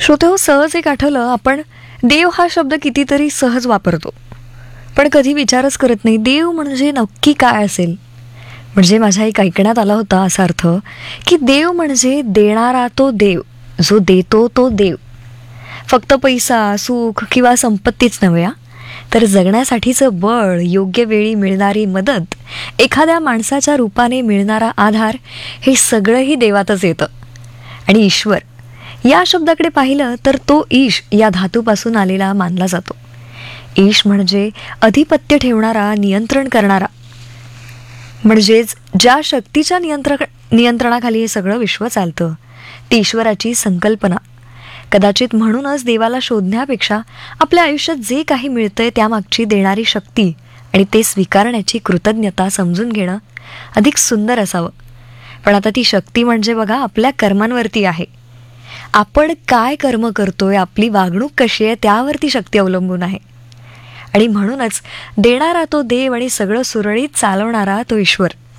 श्रोतेहो, सहज एक आठवलं, आपण देव हा शब्द कितीतरी सहज वापरतो, पण कधी विचारच करत नाही देव म्हणजे नक्की काय असेल. म्हणजे माझ्या एक ऐकण्यात आला होता असा अर्थ, की देव म्हणजे देणारा तो देव, जो देतो तो देव. फक्त पैसा, सुख किंवा संपत्तीच नव्हे, तर जगण्यासाठीचं बळ, योग्य वेळी मिळणारी मदत, एखाद्या माणसाच्या रूपाने मिळणारा आधार, हे सगळंही देवातच येतं. आणि ईश्वर या शब्दाकडे पाहिलं तर तो ईश या धातूपासून आलेला मानला जातो. ईश म्हणजे अधिपत्य ठेवणारा, नियंत्रण करणारा. म्हणजेच ज्या शक्तीच्या नियंत्रणाखाली हे सगळं विश्व चालतं, ती ईश्वराची संकल्पना. कदाचित म्हणूनच देवाला शोधण्यापेक्षा आपल्या आयुष्यात जे काही मिळतंय त्यामागची देणारी शक्ती आणि ते स्वीकारण्याची कृतज्ञता समजून घेणं अधिक सुंदर असावं. पण आता ती शक्ती म्हणजे बघा आपल्या कर्मांवरती आहे. आपण काय कर्म करतोय, आपली वागणूक कशी आहे, त्यावरती शक्ती अवलंबून आहे. आणि म्हणूनच देणारा तो देव आणि सगळं सुरळीत चालवणारा तो ईश्वर